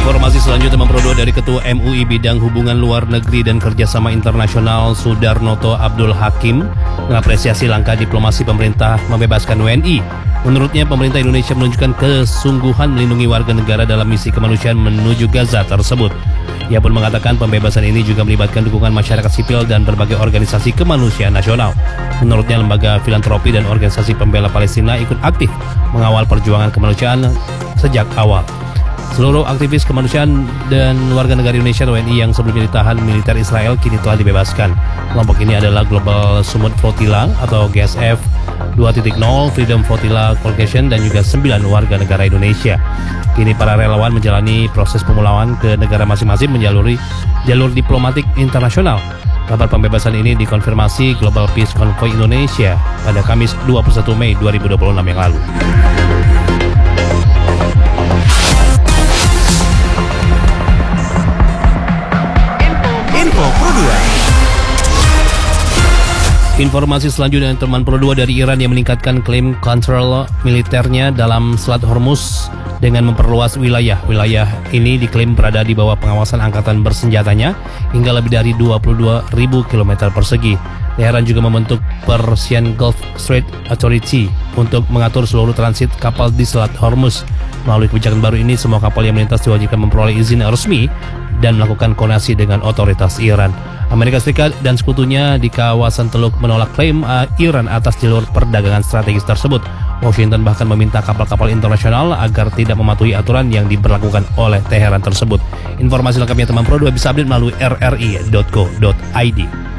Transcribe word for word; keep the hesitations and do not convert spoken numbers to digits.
Informasi selanjutnya memperoleh dari Ketua M U I Bidang Hubungan Luar Negeri dan Kerjasama Internasional Sudarnoto Abdul Hakim mengapresiasi langkah diplomasi pemerintah membebaskan W N I. Menurutnya, pemerintah Indonesia menunjukkan kesungguhan melindungi warga negara dalam misi kemanusiaan menuju Gaza tersebut. Ia pun mengatakan pembebasan ini juga melibatkan dukungan masyarakat sipil dan berbagai organisasi kemanusiaan nasional. Menurutnya, lembaga filantropi dan organisasi pembela Palestina ikut aktif mengawal perjuangan kemanusiaan sejak awal. Seluruh aktivis kemanusiaan dan warga negara Indonesia W N I yang sebelumnya ditahan militer Israel kini telah dibebaskan. Kelompok ini adalah Global Summit Flotilla atau G S F dua titik nol, Freedom Flotilla Coalition, dan juga sembilan warga negara Indonesia. Kini para relawan menjalani proses pemulangan ke negara masing-masing melalui jalur diplomatik internasional. Kabar pembebasan ini dikonfirmasi Global Peace Convoy Indonesia pada Kamis dua puluh satu Mei dua ribu dua puluh enam yang lalu. Info Pro dua. Informasi selanjutnya, teman Pro dua, dari Iran yang meningkatkan klaim kontrol militernya dalam Selat Hormuz dengan memperluas wilayah. Wilayah ini diklaim berada di bawah pengawasan angkatan bersenjatanya hingga lebih dari dua puluh dua ribu kilometer persegi. Teheran juga membentuk Persian Gulf Strait Authority untuk mengatur seluruh transit kapal di Selat Hormuz. Melalui kebijakan baru ini, semua kapal yang melintas diwajibkan memperoleh izin resmi dan melakukan koordinasi dengan otoritas Iran. Amerika Serikat dan sekutunya di kawasan Teluk menolak klaim uh, Iran atas jalur perdagangan strategis tersebut. Washington bahkan meminta kapal-kapal internasional agar tidak mematuhi aturan yang diberlakukan oleh Teheran tersebut. Informasi lengkapnya teman Pro dua bisa update melalui r r i dot co dot i d.